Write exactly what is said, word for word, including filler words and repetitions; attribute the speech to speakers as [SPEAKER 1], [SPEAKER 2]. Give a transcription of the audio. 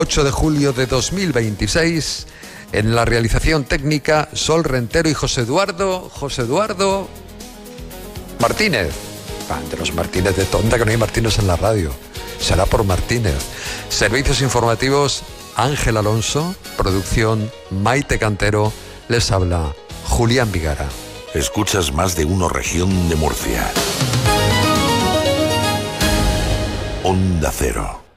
[SPEAKER 1] ocho de julio de dos mil veintiséis, en la realización técnica, Sol Rentero y José Eduardo, José Eduardo Martínez. Ah, de los Martínez de tonta, que no hay Martínez en la radio. Será por Martínez. Servicios informativos, Ángel Alonso. Producción, Maite Cantero. Les habla Julián Vigara.
[SPEAKER 2] Escuchas Más de Uno Región de Murcia. Onda Cero.